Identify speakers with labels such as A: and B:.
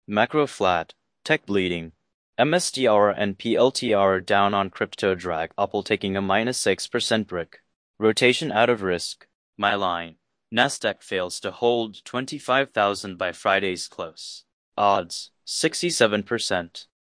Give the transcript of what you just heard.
A: Macro flat, tech bleeding. MSTR and PLTR down on crypto drag. Apple taking a -6% brick. Rotation out of risk. My line. Nasdaq fails to hold 25,000 by Friday's close. Odds 67%.